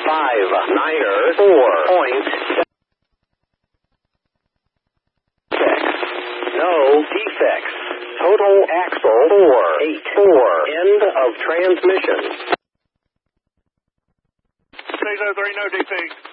No defects. Total axle 484. End of transmission. 603, no defects.